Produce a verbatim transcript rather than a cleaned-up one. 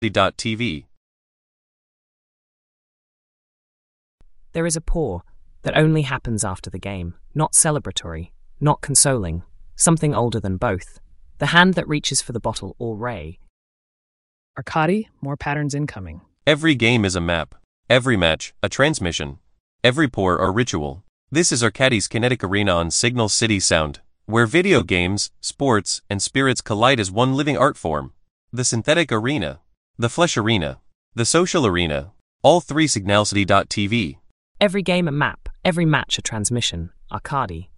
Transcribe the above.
T V. There is a pour that only happens after the game, not celebratory, not consoling, something older than both. The hand that reaches for the bottle or ray. Arcadi, more patterns incoming. Every game is a map. Every match, a transmission. Every pour or ritual. This is Arcadi's kinetic arena on Signal City Sound, where video games, sports, and spirits collide as one living art form. The synthetic arena, the flesh arena, the social arena, all three Signal City T V. Every game a map, every match a transmission. Arcadi.